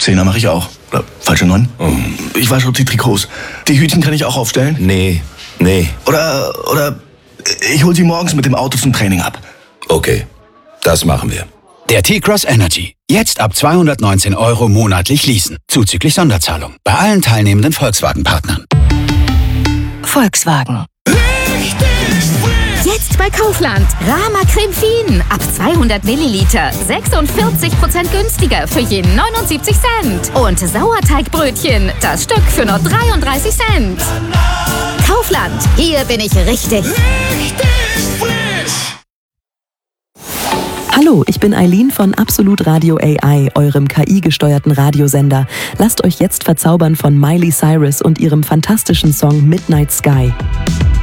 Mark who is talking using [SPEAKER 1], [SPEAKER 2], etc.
[SPEAKER 1] 10er mache ich auch. Falsche 9. Ich wasche die Trikots. Die Hütchen kann ich auch aufstellen?
[SPEAKER 2] Nee.
[SPEAKER 1] Oder ich hol sie morgens mit dem Auto zum Training ab.
[SPEAKER 2] Okay, das machen wir.
[SPEAKER 3] Der T-Cross Energy. Jetzt ab 219 € monatlich leasen. Zuzüglich Sonderzahlung. Bei allen teilnehmenden Volkswagen-Partnern.
[SPEAKER 4] Volkswagen. Jetzt bei Kaufland. Rama Creme Fien. Ab 200 Milliliter. 46% günstiger für je 79 Cent. Und Sauerteigbrötchen. Das Stück für nur 33 Cent. Kaufland. Hier bin ich richtig.
[SPEAKER 5] Hallo, ich bin Eileen von Absolut Radio AI, eurem KI-gesteuerten Radiosender. Lasst euch jetzt verzaubern von Miley Cyrus und ihrem fantastischen Song Midnight Sky.